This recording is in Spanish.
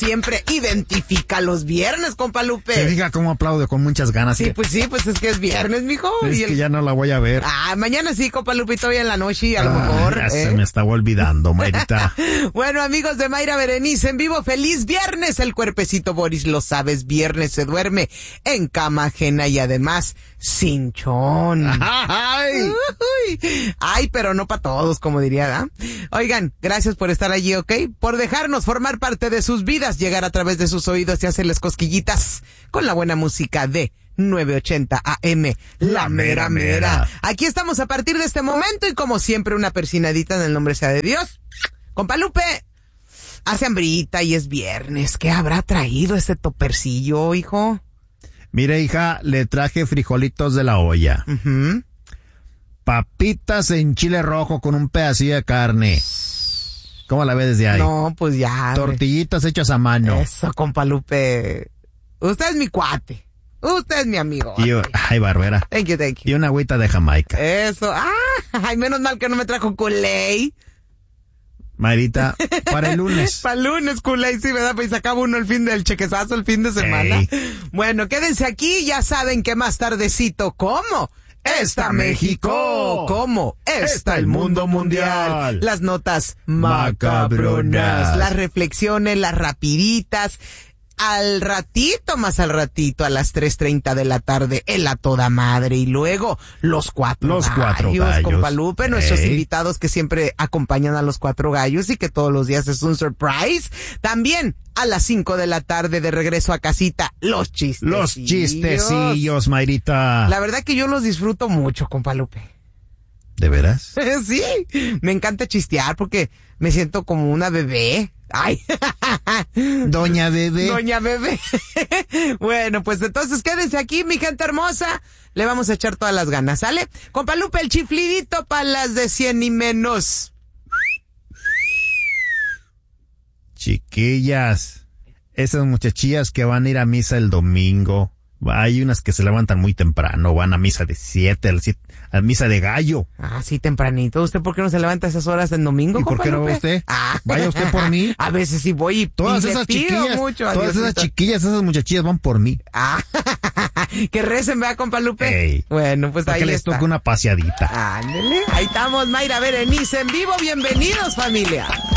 siempre identifica los viernes, compa Lupe. Se diga cómo aplaude con muchas ganas. Sí, pues es que es viernes, mijo. Es que ya no la voy a ver. Mañana sí, compa Lupe, todavía en la noche, a lo mejor. Ya se me estaba olvidando, Mayrita. Bueno, amigos de Mayra Berenice en vivo, feliz viernes. El cuerpecito Boris, lo sabes, viernes se duerme en cama ajena y además cinchón. Ay, pero no para todos, como diría, ¿verdad? Oigan, gracias por estar allí, ¿ok? Por dejarnos formar parte de sus vidas, llegar a través de sus oídos y hacerles cosquillitas con la buena música de 980 AM, la mera mera. Aquí estamos a partir de este momento y como siempre una persinadita en el nombre sea de Dios. Compa Lupe, hace hambrita y es viernes. ¿Qué habrá traído este topercillo, hijo? Mire, hija, le traje frijolitos de la olla. Uh-huh. Papitas en chile rojo con un pedacillo de carne. ¿Cómo la ves desde ahí? No, pues ya. Tortillitas hechas a mano. Eso, compa Lupe. Usted es mi cuate. Usted es mi amigo. Ay, Barbera. Thank you. Y una agüita de Jamaica. Eso. Ay, menos mal que no me trajo Kool-Aid. Mayrita, para el lunes. Para el lunes, Kool-Aid, sí, ¿verdad? Pues sacaba uno el chequezazo el fin de semana. Hey. Bueno, quédense aquí, ya saben que más tardecito, ¿cómo? Está México. ¿Cómo? Está el mundo mundial. Las notas macabronas, las reflexiones, las rapiditas. Más al ratito, a las 3:30 de la tarde, el A Toda Madre. Y luego, los cuatro gallos. Compa Lupe, nuestros invitados que siempre acompañan a los cuatro gallos y que todos los días es un surprise. También, a las 5 de la tarde, de regreso a casita, los chistecillos. Los chistecillos, Mayrita. La verdad que yo los disfruto mucho, compa Lupe. ¿De veras? Sí, me encanta chistear porque me siento como una bebé. Ay. Doña Bebé. Bueno, pues entonces quédense aquí, mi gente hermosa. Le vamos a echar todas las ganas, ¿sale? Compa Lupe, el chiflidito para las de 100 y menos. Chiquillas, esas muchachillas que van a ir a misa el domingo, hay unas que se levantan muy temprano, van a misa de 7, a misa de gallo. Sí, tempranito. ¿Usted por qué no se levanta a esas horas en domingo, ¿Y por qué no va usted? Vaya usted por mí. A veces sí voy y todas esas chiquillas, esas muchachillas van por mí. Que recen, vea, compa Lupe. Hey, bueno, pues ahí que les toque una paseadita. Ándele. Ahí estamos, Mayra Berenice en vivo. Bienvenidos, familia.